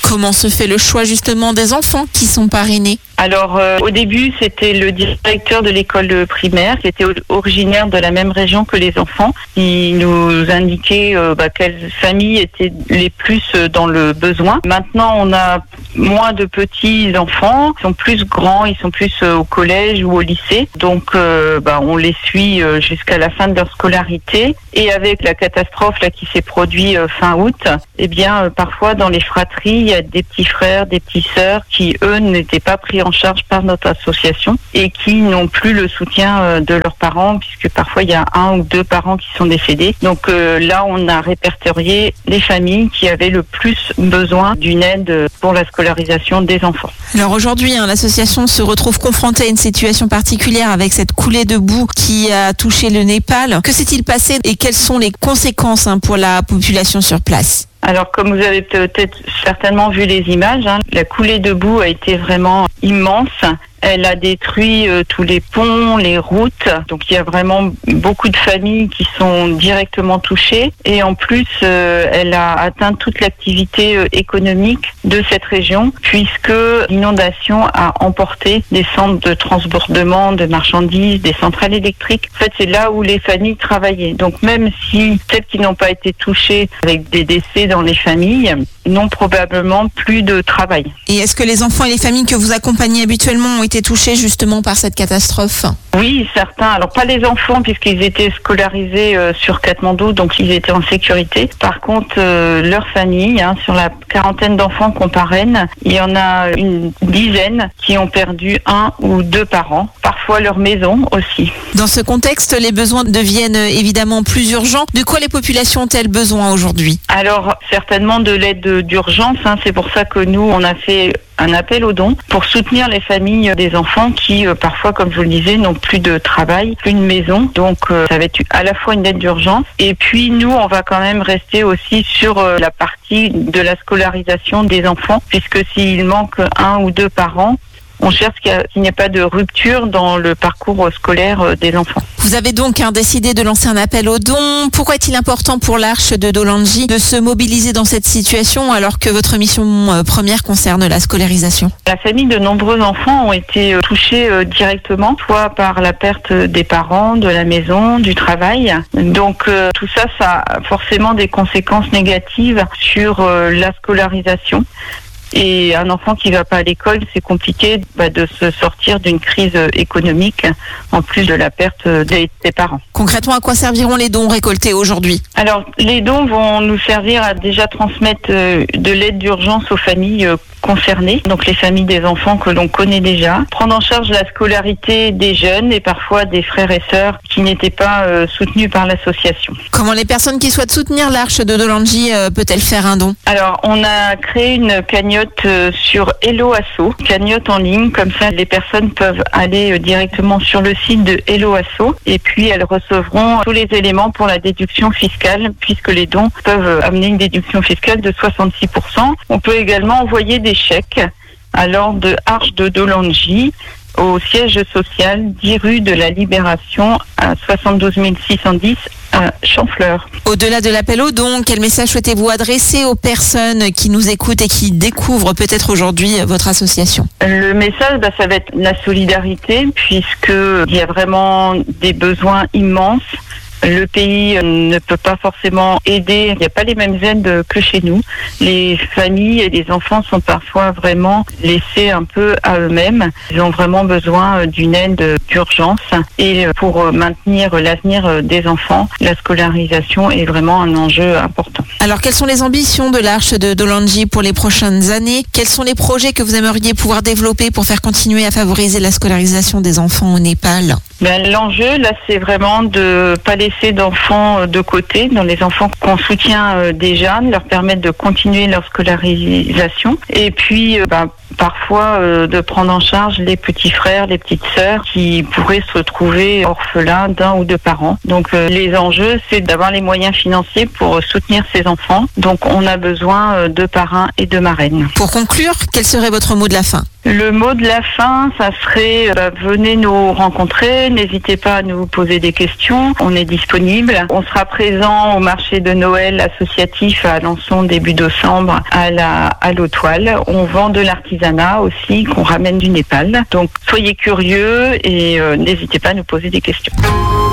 Comment se fait le choix justement des enfants qui sont parrainés ? Alors, au début, c'était le directeur de l'école primaire qui était originaire de la même région que les enfants. Il nous indiquait quelles familles étaient les plus dans le besoin. Maintenant, on a moins de petits enfants. Ils sont plus grands, ils sont plus au collège ou au lycée. Donc, on les suit jusqu'à la fin de leur scolarité. Et avec la catastrophe là qui s'est produite fin août, parfois dans les fratries, il y a des petits frères, des petites sœurs qui, eux, n'étaient pas pris en charge par notre association et qui n'ont plus le soutien de leurs parents, puisque parfois il y a 1 ou 2 parents qui sont décédés. Donc là, on a répertorié les familles qui avaient le plus besoin d'une aide pour la scolarisation des enfants. Alors aujourd'hui, l'association se retrouve confrontée à une situation particulière avec cette coulée de boue qui a touché le Népal. Que s'est-il passé et quelles sont les conséquences pour la population sur place ? Alors, comme vous avez peut-être certainement vu les images, la coulée de boue a été vraiment immense. Elle a détruit tous les ponts, les routes. Donc, il y a vraiment beaucoup de familles qui sont directement touchées. Et en plus, elle a atteint toute l'activité économique de cette région, puisque l'inondation a emporté des centres de transbordement de marchandises, des centrales électriques. En fait, c'est là où les familles travaillaient. Donc, même si celles qui n'ont pas été touchées avec des décès dans les familles n'ont probablement plus de travail. Et est-ce que les enfants et les familles que vous accompagnez habituellement ont été touchés justement par cette catastrophe ? Oui, certains. Alors pas les enfants puisqu'ils étaient scolarisés sur Katmandou, donc ils étaient en sécurité. Par contre, leur famille, sur la quarantaine d'enfants qu'on parraine, il y en a une dizaine qui ont perdu 1 ou 2 parents, parfois leur maison aussi. Dans ce contexte, les besoins deviennent évidemment plus urgents. De quoi les populations ont-elles besoin aujourd'hui ? Alors certainement de l'aide d'urgence. C'est pour ça que nous, on a fait un appel aux dons pour soutenir les familles des enfants qui, parfois, comme je vous le disais, n'ont plus de travail, plus de maison. Donc, ça va être à la fois une aide d'urgence. Et puis, nous, on va quand même rester aussi sur la partie de la scolarisation des enfants, puisque s'il manque 1 ou 2 parents, on cherche qu'il n'y ait pas de rupture dans le parcours scolaire des enfants. Vous avez donc décidé de lancer un appel aux dons. Pourquoi est-il important pour l'Arche de Dolanji de se mobiliser dans cette situation alors que votre mission première concerne la scolarisation ? La famille de nombreux enfants ont été touchés directement, soit par la perte des parents, de la maison, du travail. Donc tout ça, ça a forcément des conséquences négatives sur la scolarisation. Et un enfant qui va pas à l'école, c'est compliqué de se sortir d'une crise économique, en plus de la perte des parents. Concrètement, à quoi serviront les dons récoltés aujourd'hui ? Alors, les dons vont nous servir à déjà transmettre de l'aide d'urgence aux familles concernées, donc les familles des enfants que l'on connaît déjà, prendre en charge la scolarité des jeunes et parfois des frères et sœurs qui n'étaient pas soutenus par l'association. Comment les personnes qui souhaitent soutenir l'Arche de Dolanji peut-elles faire un don ? Alors, on a créé une cagnotte sur Hello Asso, cagnotte en ligne, comme ça les personnes peuvent aller directement sur le site de Hello Asso et puis elles recevront tous les éléments pour la déduction fiscale, puisque les dons peuvent amener une déduction fiscale de 66%. On peut également envoyer des chèques à l'ordre de Arche de Dolanji au siège social 10 rue de la Libération à 72 610 à Champfleur. Au-delà de l'appel aux dons, quel message souhaitez-vous adresser aux personnes qui nous écoutent et qui découvrent peut-être aujourd'hui votre association ? Le message, ça va être la solidarité, puisqu'il y a vraiment des besoins immenses. Le pays ne peut pas forcément aider, il n'y a pas les mêmes aides que chez nous. Les familles et les enfants sont parfois vraiment laissés un peu à eux-mêmes. Ils ont vraiment besoin d'une aide d'urgence. Et pour maintenir l'avenir des enfants, la scolarisation est vraiment un enjeu important. Alors, quelles sont les ambitions de l'Arche de Dolanji pour les prochaines années ? Quels sont les projets que vous aimeriez pouvoir développer pour faire continuer à favoriser la scolarisation des enfants au Népal ? L'enjeu, là, c'est vraiment de pas laisser d'enfants de côté, dans les enfants qu'on soutient déjà, de leur permettre de continuer leur scolarisation. Et puis, parfois de prendre en charge les petits frères, les petites sœurs qui pourraient se retrouver orphelins d'un ou deux parents. Donc les enjeux, c'est d'avoir les moyens financiers pour soutenir ces enfants. Donc on a besoin de parrains et de marraines. Pour conclure, quel serait votre mot de la fin ? Le mot de la fin, ça serait venez nous rencontrer, n'hésitez pas à nous poser des questions, on est disponible. On sera présent au marché de Noël associatif à Alençon début décembre à l'Autoile. On vend de l'artisanat aussi qu'on ramène du Népal. Donc soyez curieux et n'hésitez pas à nous poser des questions.